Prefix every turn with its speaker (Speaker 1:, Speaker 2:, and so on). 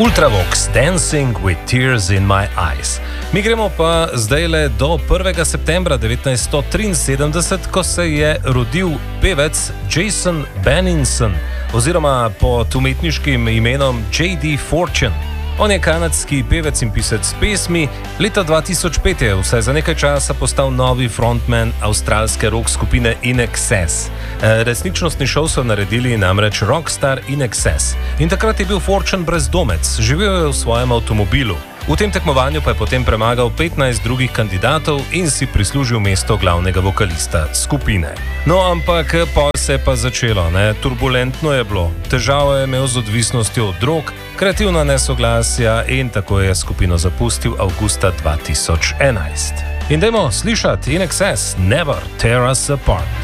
Speaker 1: Ultravox, Dancing with Tears in My Eyes. Mi gremo pa zdaj le do 1. septembra 1973, ko se je rodil pevec Jason Benninson, oziroma pod umetniškim imenom J.D. Fortune. On je kanadski pevec in pisec pesmi. Leta 2005 je vsaj za nekaj časa postal novi frontman avstralske rock skupine In Excess. Resničnostni šov so naredili namreč Rockstar In Excess. In takrat je bil Fortune brezdomec, živel je v svojem avtomobilu. V tem tekmovanju pa je potem premagal 15 drugih kandidatov in si prislužil mesto glavnega vokalista skupine. No, ampak se je pa začelo, ne? Turbulentno je bilo. Težavo je imel z odvisnostjo od drog, kreativna nesoglasja in tako je skupino zapustil avgusta 2011. In dajmo slišati In Excess, Never Tear Us Apart.